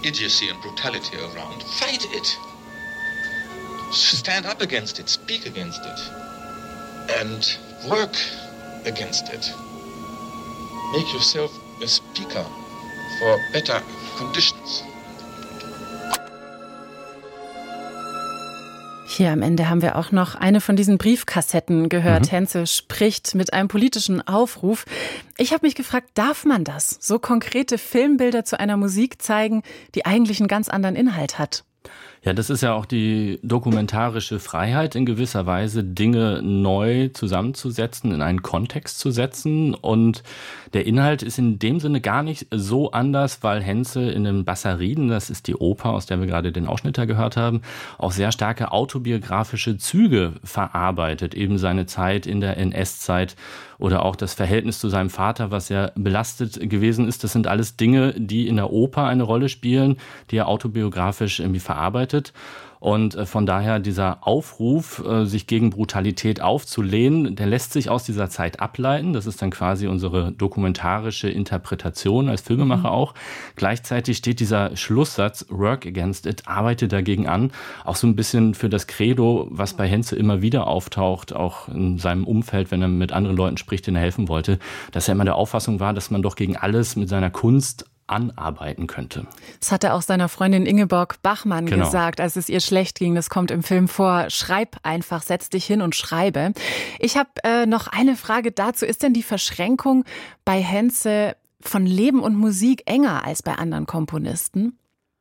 idiocy and brutality around, fight it. Stand up against it, speak against it, and work against it. Make yourself a speaker for better conditions. Hier am Ende haben wir auch noch eine von diesen Briefkassetten gehört. Henze spricht mit einem politischen Aufruf. Ich habe mich gefragt, darf man das? So konkrete Filmbilder zu einer Musik zeigen, die eigentlich einen ganz anderen Inhalt hat? Ja, das ist ja auch die dokumentarische Freiheit in gewisser Weise, Dinge neu zusammenzusetzen, in einen Kontext zu setzen. Und der Inhalt ist in dem Sinne gar nicht so anders, weil Henze in den Bassariden, das ist die Oper, aus der wir gerade den Ausschnitt da gehört haben, auch sehr starke autobiografische Züge verarbeitet. Eben seine Zeit in der NS-Zeit oder auch das Verhältnis zu seinem Vater, was ja belastet gewesen ist. Das sind alles Dinge, die in der Oper eine Rolle spielen, die er autobiografisch irgendwie verarbeitet. Und von daher dieser Aufruf, sich gegen Brutalität aufzulehnen, der lässt sich aus dieser Zeit ableiten. Das ist dann quasi unsere dokumentarische Interpretation als Filmemacher auch. Gleichzeitig steht dieser Schlusssatz, work against it, arbeite dagegen an, auch so ein bisschen für das Credo, was bei Henze immer wieder auftaucht, auch in seinem Umfeld, wenn er mit anderen Leuten spricht, denen er helfen wollte, dass er immer der Auffassung war, dass man doch gegen alles mit seiner Kunst anarbeiten könnte. Das hat er auch seiner Freundin Ingeborg Bachmann gesagt, als es ihr schlecht ging. Das kommt im Film vor. Schreib einfach, setz dich hin und schreibe. Ich habe noch eine Frage dazu. Ist denn die Verschränkung bei Henze von Leben und Musik enger als bei anderen Komponisten?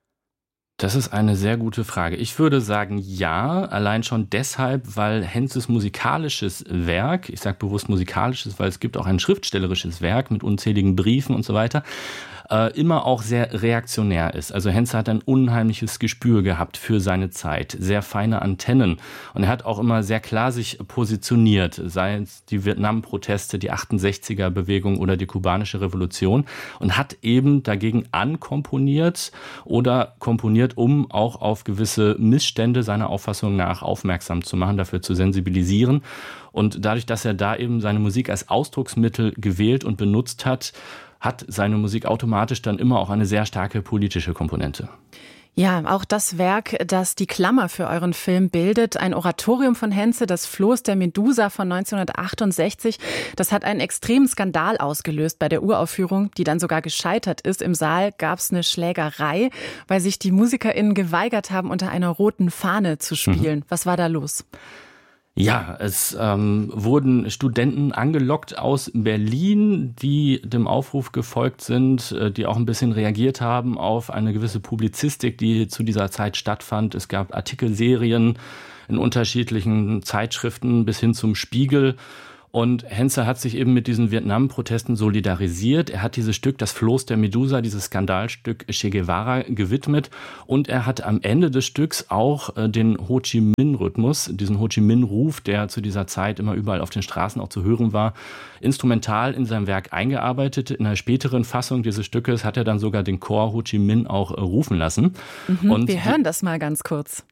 Das ist eine sehr gute Frage. Ich würde sagen, ja, allein schon deshalb, weil Henzes musikalisches Werk, ich sage bewusst musikalisches, weil es gibt auch ein schriftstellerisches Werk mit unzähligen Briefen und so weiter, immer auch sehr reaktionär ist. Also Henze hat ein unheimliches Gespür gehabt für seine Zeit, sehr feine Antennen. Und er hat auch immer sehr klar sich positioniert, sei es die Vietnam-Proteste, die 68er-Bewegung oder die kubanische Revolution, und hat eben dagegen ankomponiert oder komponiert, um auch auf gewisse Missstände seiner Auffassung nach aufmerksam zu machen, dafür zu sensibilisieren. Und dadurch, dass er da eben seine Musik als Ausdrucksmittel gewählt und benutzt hat, hat seine Musik automatisch dann immer auch eine sehr starke politische Komponente. Ja, auch das Werk, das die Klammer für euren Film bildet, ein Oratorium von Henze, das Floß der Medusa von 1968, das hat einen extremen Skandal ausgelöst bei der Uraufführung, die dann sogar gescheitert ist. Im Saal gab es eine Schlägerei, weil sich die MusikerInnen geweigert haben, unter einer roten Fahne zu spielen. Was war da los? Ja, es wurden Studenten angelockt aus Berlin, die dem Aufruf gefolgt sind, die auch ein bisschen reagiert haben auf eine gewisse Publizistik, die zu dieser Zeit stattfand. Es gab Artikelserien in unterschiedlichen Zeitschriften bis hin zum Spiegel. Und Henze hat sich eben mit diesen Vietnam-Protesten solidarisiert. Er hat dieses Stück, das Floß der Medusa, dieses Skandalstück Che Guevara gewidmet. Und er hat am Ende des Stücks auch den Ho Chi Minh-Rhythmus, diesen Ho Chi Minh-Ruf, der zu dieser Zeit immer überall auf den Straßen auch zu hören war, instrumental in sein Werk eingearbeitet. In einer späteren Fassung dieses Stückes hat er dann sogar den Chor Ho Chi Minh auch rufen lassen. Und wir hören das mal ganz kurz.